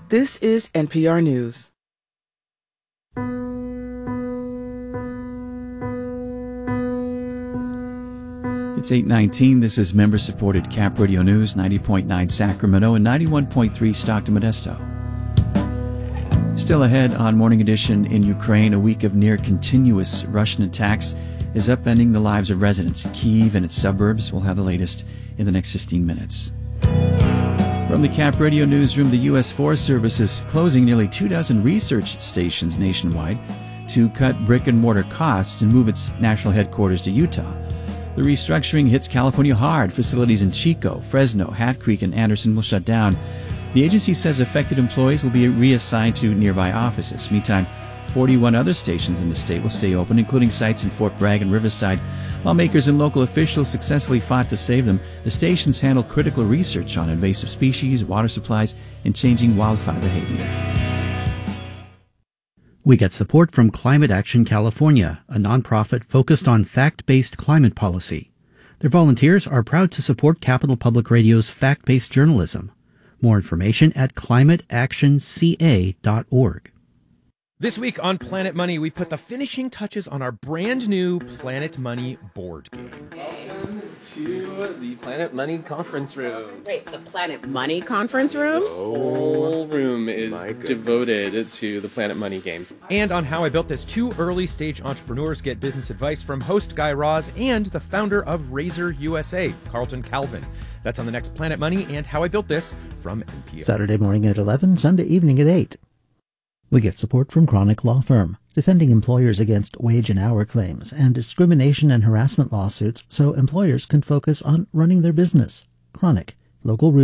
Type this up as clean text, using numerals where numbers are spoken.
This is NPR News. It's 8:19. This is member-supported Cap Radio News, 90.9 Sacramento and 91.3 Stockton Modesto. Still ahead on Morning Edition, in Ukraine, a week of near-continuous Russian attacks is upending the lives of residents in Kyiv and its suburbs. We'll have the latest in the next 15 minutes. From the Cap Radio Newsroom, the U.S. Forest Service is closing nearly 24 research stations nationwide to cut brick-and-mortar costs and move its national headquarters to Utah. The restructuring hits California hard. Facilities in Chico, Fresno, Hat Creek, and Anderson will shut down. The agency says affected employees will be reassigned to nearby offices. Meantime, 41 other stations in the state will stay open, including sites in Fort Bragg and Riverside. Lawmakers and local officials successfully fought to save them. The stations handle critical research on invasive species, water supplies, and changing wildfire behavior. We get support from Climate Action California, a nonprofit focused on fact-based climate policy. Their volunteers are proud to support Capital Public Radio's fact-based journalism. More information at climateactionca.org. This week on Planet Money, we put the finishing touches on our brand new Planet Money board game. Welcome to the Planet Money conference room. Wait, the Planet Money conference room? The whole room is devoted to the Planet Money game. And on How I Built This, two early-stage entrepreneurs get business advice from host Guy Raz and the founder of Razor USA, Carlton Calvin. That's on the next Planet Money and How I Built This from NPR. Saturday morning at 11, Sunday evening at 8. We get support from Chronic Law Firm, defending employers against wage and hour claims and discrimination and harassment lawsuits so employers can focus on running their business. Chronic, local